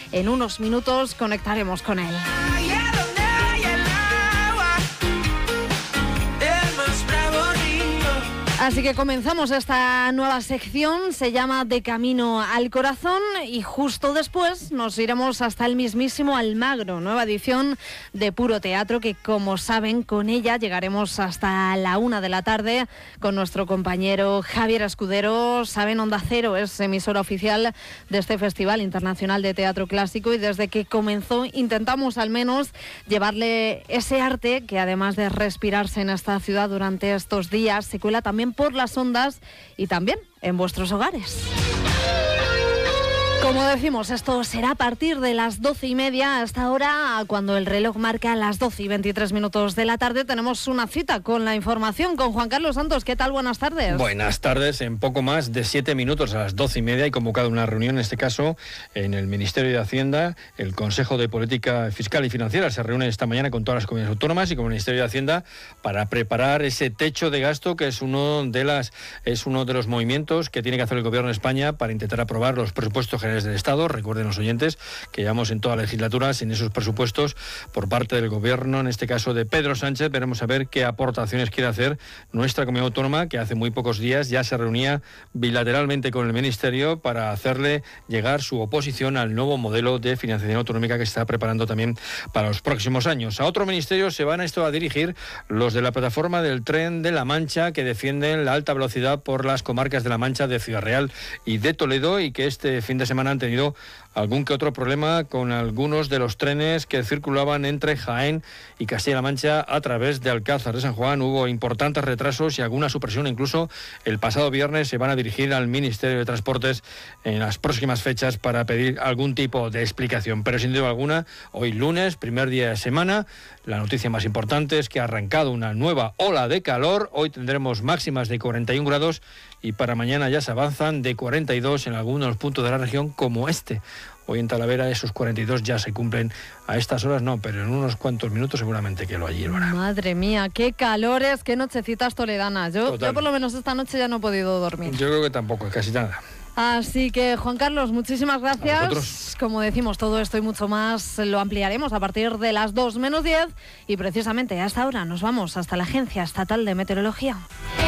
En unos minutos conectaremos con él. Así que comenzamos esta nueva sección, se llama De Camino al Corazón, y justo después nos iremos hasta el mismísimo Almagro, nueva edición de Puro Teatro, que como saben, con ella llegaremos hasta la 1 de la tarde con nuestro compañero Javier Escudero. Saben, Onda Cero es emisora oficial de este Festival Internacional de Teatro Clásico, y desde que comenzó intentamos al menos llevarle ese arte que, además de respirarse en esta ciudad durante estos días, se cuela también por las ondas y también en vuestros hogares. Como decimos, esto será a partir de las 12:30. Hasta ahora, cuando el reloj marca las 12:23 de la tarde, tenemos una cita con la información con Juan Carlos Santos. ¿Qué tal? Buenas tardes. Buenas tardes. En poco más de 7 minutos, a las 12:30, hay convocado una reunión, en este caso en el Ministerio de Hacienda. El Consejo de Política Fiscal y Financiera se reúne esta mañana con todas las comunidades autónomas y con el Ministerio de Hacienda para preparar ese techo de gasto, que es uno de los movimientos que tiene que hacer el Gobierno de España para intentar aprobar los presupuestos generales del Estado. Recuerden los oyentes que llevamos en toda la legislatura sin esos presupuestos por parte del Gobierno, en este caso de Pedro Sánchez. Veremos a ver qué aportaciones quiere hacer nuestra comunidad autónoma, que hace muy pocos días ya se reunía bilateralmente con el Ministerio para hacerle llegar su oposición al nuevo modelo de financiación autonómica que se está preparando también para los próximos años. A otro ministerio se van a dirigir los de la plataforma del Tren de la Mancha, que defienden la alta velocidad por las comarcas de La Mancha, de Ciudad Real y de Toledo, y que este fin de semana han tenido algún que otro problema con algunos de los trenes que circulaban entre Jaén y Castilla-La Mancha a través de Alcázar de San Juan. Hubo importantes retrasos y alguna supresión. Incluso el pasado viernes se van a dirigir al Ministerio de Transportes en las próximas fechas para pedir algún tipo de explicación. Pero sin duda alguna, hoy lunes, primer día de semana, la noticia más importante es que ha arrancado una nueva ola de calor. Hoy tendremos máximas de 41 grados y para mañana ya se avanzan de 42 en algunos puntos de la región, como este. Hoy en Talavera esos 42 ya se cumplen a estas horas, no, pero en unos cuantos minutos seguramente que lo hará. Madre mía, qué calores, qué nochecitas toledanas. Yo por lo menos esta noche ya no he podido dormir. Yo creo que tampoco, casi nada. Así que, Juan Carlos, muchísimas gracias. Como decimos, todo esto y mucho más lo ampliaremos a partir de las 2 menos 10, y precisamente a esta hora nos vamos hasta la Agencia Estatal de Meteorología.